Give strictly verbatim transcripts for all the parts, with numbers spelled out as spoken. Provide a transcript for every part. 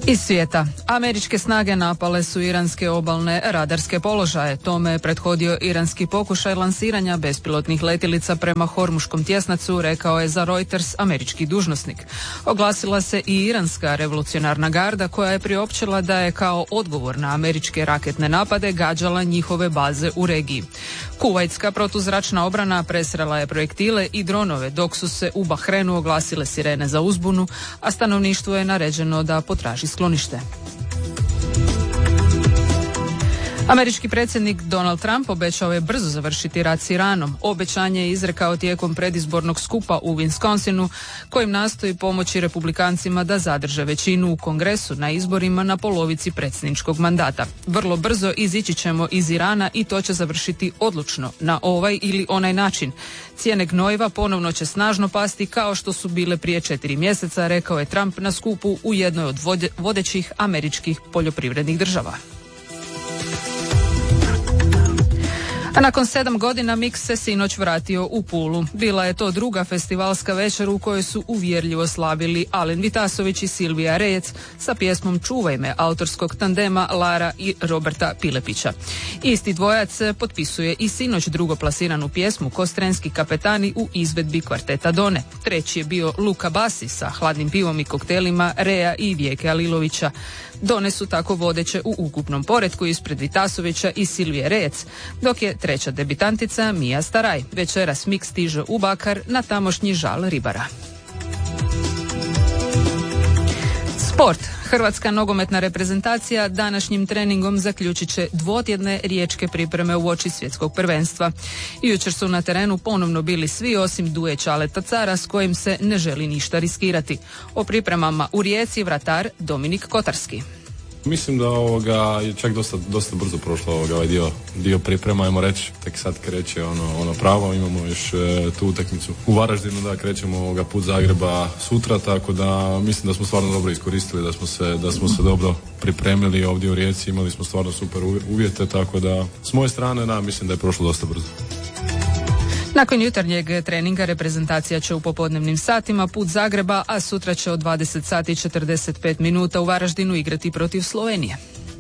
Iz svijeta. Američke snage napale su iranske obalne radarske položaje. Tome je prethodio iranski pokušaj lansiranja bespilotnih letjelica prema Hormuškom tjesnacu, rekao je za Reuters američki dužnosnik. Oglasila se i iranska revolucionarna garda koja je priopćila da je kao odgovor na američke raketne napade gađala njihove baze u regiji. Kuvajtska protuzračna obrana presrela je projektile i dronove dok su se u Bahrenu oglasile sirene za uzbunu, a stanovništvu je naređeno da potraži sklonište. Američki predsjednik Donald Trump obećao je brzo završiti rat s Iranom. Obećanje je izrekao tijekom predizbornog skupa u Wisconsinu, kojim nastoji pomoći republikancima da zadrže većinu u Kongresu na izborima na polovici predsjedničkog mandata. Vrlo brzo izići ćemo iz Irana i to će završiti odlučno, na ovaj ili onaj način. Cijene gnojiva ponovno će snažno pasti kao što su bile prije četiri mjeseca, rekao je Trump na skupu u jednoj od vodećih američkih poljoprivrednih država. A nakon sedam godina Mix se sinoć vratio u Pulu. Bila je to druga festivalska večer u kojoj su uvjerljivo slavili Alen Vitasović i Silvija Rejec sa pjesmom Čuvaj me autorskog tandema Lara i Roberta Pilepića. Isti dvojac potpisuje i sinoć drugoplasiranu pjesmu Kostrenski kapetani u izvedbi kvarteta Done. Treći je bio Luka Basi sa Hladnim pivom i koktelima Reja i Vijeke Alilovića. Done su tako vodeće u ukupnom poretku ispred Vitasovića i Silvije Rejec, dok je treća debitantica Mija Staraj. Večeras Mix stiže u Bakar na tamošnji žal ribara. Sport. Hrvatska nogometna reprezentacija današnjim treningom zaključit će dvotjedne riječke pripreme uoči svjetskog prvenstva. Jučer su na terenu ponovno bili svi osim Duje Čaleta Cara s kojim se ne želi ništa riskirati. O pripremama u Rijeci vratar Dominik Kotarski. Mislim da ovoga je čak dosta, dosta brzo prošlo ovoga, ovaj dio, dio priprema, ajmo reći, tek sad kreće ono, ono pravo, imamo još e, tu utakmicu u Varaždinu, da krećemo ovoga put Zagreba sutra, tako da mislim da smo stvarno dobro iskoristili, da smo se, da smo se dobro pripremili ovdje u Rijeci, imali smo stvarno super uvjete, tako da s moje strane, da, mislim da je prošlo dosta brzo. Nakon jutarnjeg treninga reprezentacija će u popodnevnim satima put Zagreba, a sutra će od dvadeset sati i četrdeset pet minuta u Varaždinu igrati protiv Slovenije.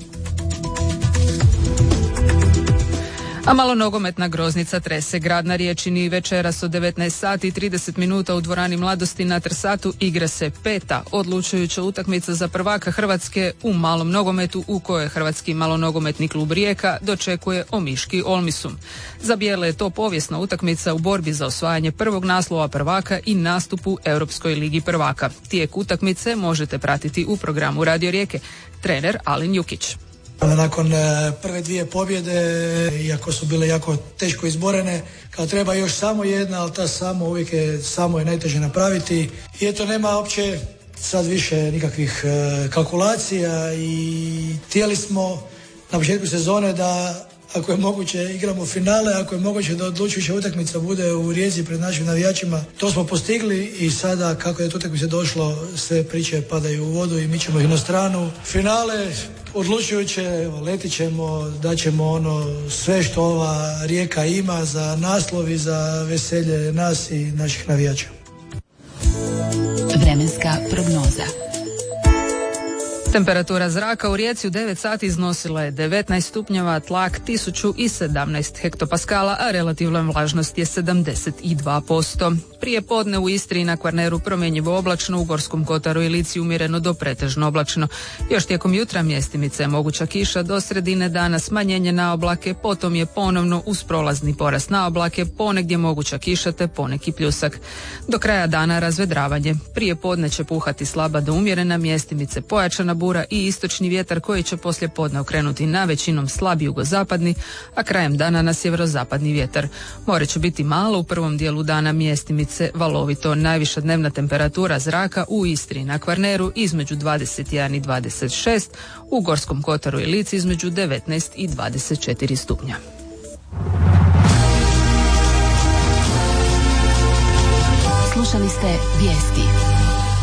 A malo nogometna groznica trese grad na Riječini. Večeras od devetnaest sati i trideset minuta u dvorani Mladosti na Trsatu igra se peta odlučujuća utakmica za prvaka Hrvatske u malom nogometu u kojoj Hrvatski malonogometni klub Rijeka dočekuje Omiški Olmisum. Za bijele je to povijesna utakmica u borbi za osvajanje prvog naslova prvaka i nastupu Europskoj ligi prvaka. Tijek utakmice možete pratiti u programu Radio Rijeke. Trener Alin Jukić. Nakon prve dvije pobjede, iako su bile jako teško izborene, kao treba još samo jedna, ali ta samo uvijek je, samo je najteže napraviti. I eto, nema uopće sad više nikakvih e, kalkulacija i htjeli smo na početku sezone da ako je moguće igramo finale, ako je moguće da odlučujuća utakmica bude u Rijeci pred našim navijačima. To smo postigli i sada kako je to utakmice došlo, sve priče padaju u vodu i mi ćemo ih na stranu. Finale odlučujuće, letit ćemo, daćemo ono sve što ova Rijeka ima za naslov i za veselje nas i naših navijača. Vremenska prognoza. Temperatura zraka u Rijeci u devet sati iznosila je devetnaest stupnjeva, tlak tisuću sedamnaest hektopaskala, a relativna vlažnost je sedamdeset dva posto. Prije podne u Istri i na Kvarneru promjenjivo oblačno, u Gorskom kotaru i Lici umjereno do pretežno oblačno. Još tijekom jutra mjestimice je moguća kiša, do sredine dana smanjenje na oblake, potom je ponovno uz prolazni porast na oblake, ponegdje moguća kiša te poneki pljusak. Do kraja dana razvedravanje. Prije podne će puhati slaba do umjerena, mjestimice pojačana bura i istočni vjetar koji će poslije podne okrenuti na većinom slab jugozapadni, a krajem dana na sjeverozapadni vjetar. More će biti malo, u prvom dijelu dana mjestimice valovito. Najviša dnevna temperatura zraka u Istri i na Kvarneru između dvadeset jedan i dvadeset šest, u Gorskom kotaru i Lici između devetnaest i dvadeset četiri stupnja. Slušali ste vijesti.